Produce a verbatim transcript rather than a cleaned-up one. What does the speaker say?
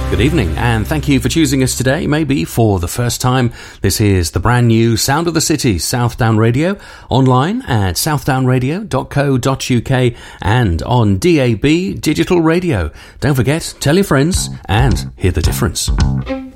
Good evening, and thank you for choosing us today, maybe for the first time. This is the brand new Sound of the City, Southdown Radio, online at southdown radio dot co dot uk and on D A B Digital Radio. Don't forget, tell your friends and hear the difference.